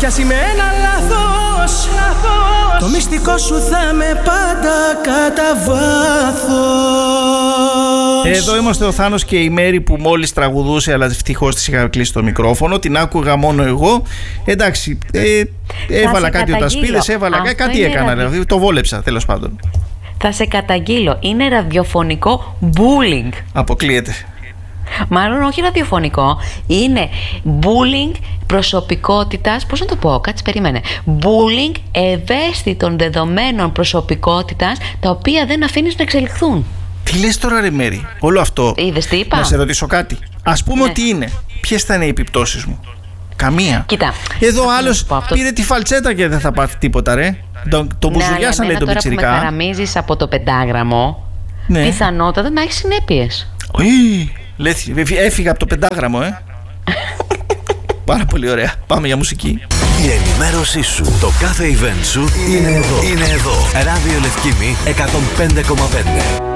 πιάσει με ένα λάθος, το μυστικό σου θα με πάντα κατά βάθος. Εδώ είμαστε ο Θάνος και η Μέρη που μόλις τραγουδούσε, αλλά ευτυχώς της είχα κλείσει το μικρόφωνο. Την άκουγα μόνο εγώ. Εντάξει, έβαλα κάτι ο Τασπίδες, έβαλα κάτι έκανα, δηλαδή το βόλεψα τέλος πάντων. Θα σε καταγγείλω, είναι ραδιοφωνικό bullying. Αποκλείεται. Μάλλον όχι ραδιοφωνικό, είναι bullying προσωπικότητας, πώς να το πω, κάτσε περίμενε. Bullying ευαίσθητων δεδομένων προσωπικότητας, τα οποία δεν αφήνεις να εξελιχθούν. Τι λες τώρα ρε Μέρη, όλο αυτό? Είδες τι είπα? Να σε ρωτήσω κάτι. Ας πούμε ότι είναι. Ποιες θα είναι οι επιπτώσεις μου? Καμία. Κοίτα. Εδώ ο άλλος πήρε τη φαλτσέτα και δεν θα πάθει τίποτα ρε. Τον μπουζουριάσαν λέει τον πιτσιρικά. Τώρα που με χαραμίζεις από το πεντάγραμμο, ναι, πιθανότατα να έχει συνέπειες. Έφυγα από το πεντάγραμμο, Πάρα πολύ ωραία. Πάμε για μουσική. Η ενημέρωσή σου, το κάθε event σου είναι εδώ. Είναι εδώ. Ράδιο Λευκήμη 105,5.